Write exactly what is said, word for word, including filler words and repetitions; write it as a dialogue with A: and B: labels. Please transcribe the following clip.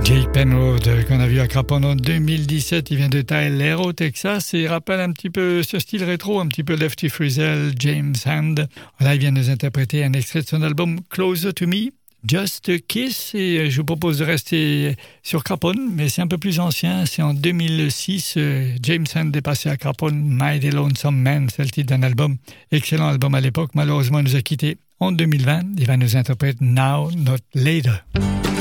A: Jake Penrod, qu'on a vu à Craponne en deux mille dix-sept, il vient de Tyler au Texas et il rappelle un petit peu ce style rétro, un petit peu Lefty Frizzell, James Hand. Voilà, il vient nous interpréter un extrait de son album Closer to Me, Just a Kiss, et je vous propose de rester sur Craponne, mais c'est un peu plus ancien, c'est en deux mille six, James Hand est passé à Craponne, Mighty Lonesome Man, c'est le titre d'un album, excellent album à l'époque, malheureusement il nous a quittés en deux mille vingt, il va nous interpréter Now Not Later.